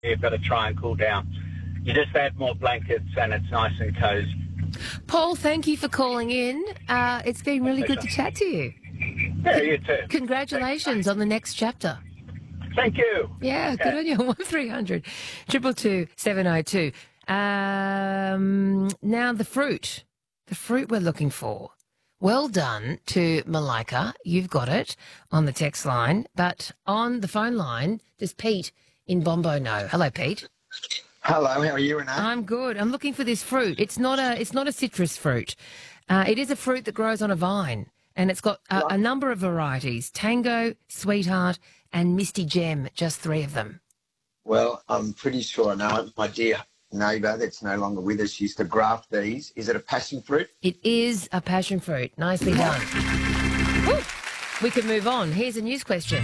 you've got to try and cool down. You just add more blankets and it's nice and cozy. Paul, thank you for calling in. It's been really good to chat to you. Yeah, you too. Congratulations on the next chapter. Thank you. Yeah, good on you. 1300 222 702. Now the fruit we're looking for. Well done to Malika. You've got it on the text line, but on the phone line, does Pete in Bombo know? Hello, Pete. Hello, how are you, Renee? I'm good. I'm looking for this fruit. It's not a citrus fruit. It is a fruit that grows on a vine, and it's got a number of varieties: Tango, Sweetheart, and Misty Gem. Just 3 of them. Well, I'm pretty sure I know it. My dear neighbour that's no longer with us used to graft these. Is it a passion fruit? It is a passion fruit. Nicely done. Woo! We can move on. Here's a news question.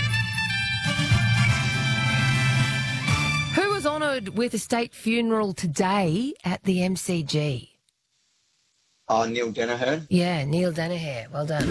Who was honoured with a state funeral today at the MCG? Oh, Neil Danaher. Yeah, Neil Danaher. Well done.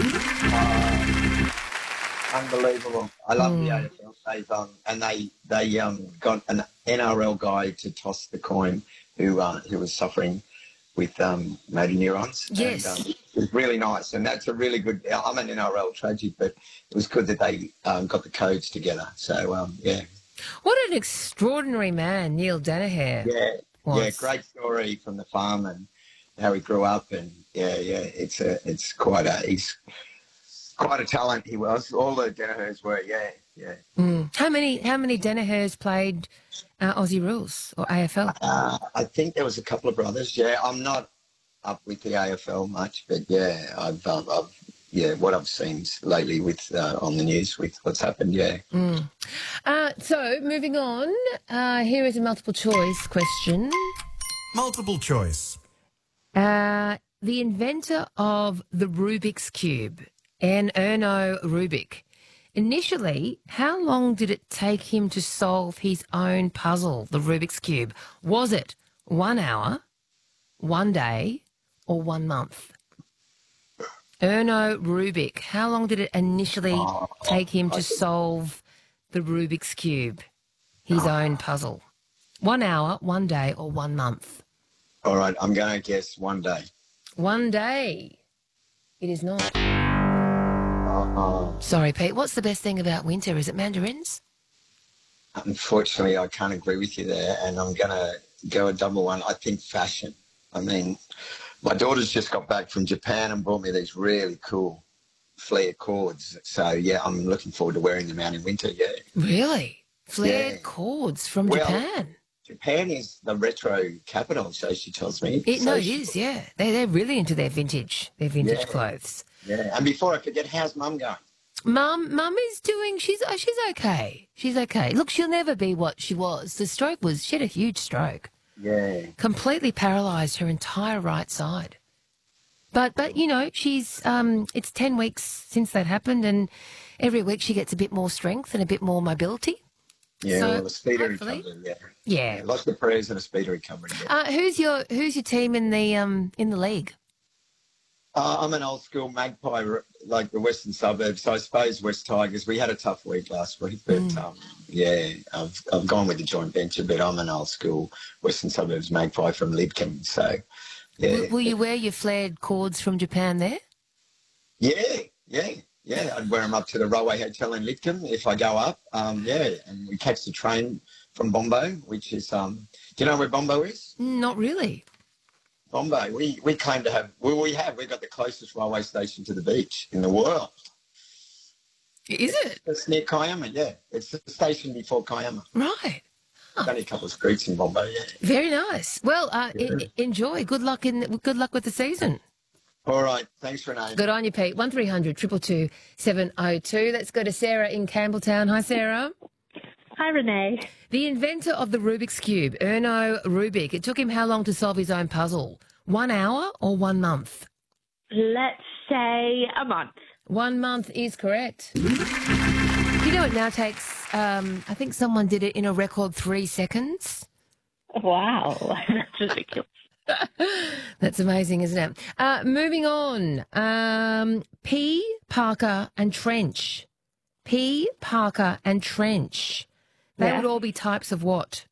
Unbelievable. I love the AFL. They got an NRL guy to toss the coin who was suffering with motor neurons. Yes. And, it was really nice. And that's a really good... I'm an NRL tragic, but it was good that they got the codes together. So, yeah. What an extraordinary man Neil Danaher was. Yeah, great story from the farm and how he grew up. And, he's quite a talent he was. All the Danahers were, yeah. How many Danahers played Aussie rules or AFL? I think there was a couple of brothers. Yeah, I'm not up with the AFL much, but yeah, I've what I've seen lately with on the news with what's happened. Yeah. So moving on, here is a multiple choice question. Multiple choice. The inventor of the Rubik's Cube, Erno Rubik. Initially, how long did it take him to solve his own puzzle, the Rubik's Cube? Was it 1 hour, 1 day, or 1 month? Erno Rubik, how long did it initially take him to solve the Rubik's Cube, his own puzzle? 1 hour, 1 day, or 1 month? All right, I'm going to guess 1 day. 1 day. It is not. Sorry, Pete. What's the best thing about winter? Is it mandarins? Unfortunately, I can't agree with you there, and I'm going to go a double one. I think fashion. I mean, my daughter's just got back from Japan and brought me these really cool flared cords. So, yeah, I'm looking forward to wearing them out in winter, yeah. Really? Flared cords from Japan? Japan is the retro capital, so she tells me. It is, yeah. They're really into their vintage clothes. Yeah, and before I forget, how's Mum going? Mum is doing, she's okay. She's okay. Look, she'll never be what she was. She had a huge stroke. Yeah. Completely paralysed her entire right side. But you know, she's, it's 10 weeks since that happened, and every week she gets a bit more strength and a bit more mobility. Yeah, so, well, a speedy recovery, Yeah. Lots of prayers and a speedy recovery. Yeah. Who's your team in the league? I'm an old school Magpie, like the Western Suburbs. So I suppose West Tigers. We had a tough week last week, but I've gone with the joint venture. But I'm an old school Western Suburbs Magpie from Lidcombe. So yeah. Will you wear your flared cords from Japan there? Yeah. I'd wear them up to the Railway Hotel in Lidcombe if I go up. And we catch the train from Bombo, which is do you know where Bombo is? Not really. Bombo, we claim to have, we've got the closest railway station to the beach in the world. Is it? It's near Kiama, yeah. It's the station before Kiama. Right. There's only a couple of streets in Bombo, yeah. Very nice. Well, enjoy. Good luck with the season. All right. Thanks, Renee. Good on you, Pete. 1300 222 702. Let's go to Sarah in Campbelltown. Hi, Sarah. Hi, Renee. The inventor of the Rubik's Cube, Erno Rubik, it took him how long to solve his own puzzle? 1 hour or 1 month? Let's say a month. 1 month is correct. You know, it now takes, I think someone did it in a record 3 seconds. Wow, that's ridiculous. That's amazing, isn't it? Moving on. P, Parker and Trench. P, Parker and Trench. They would all be types of what?